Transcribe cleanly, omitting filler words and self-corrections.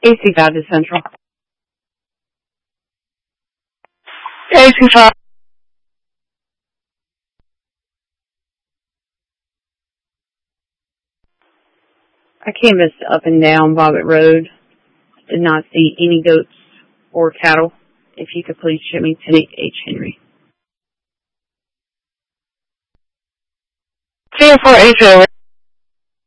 AC5 is Central. AC5. I canvassed up and down Bobbitt Road. Did not see any goats or cattle. If you could please ship me to Nick H. Henry. 10-4 H.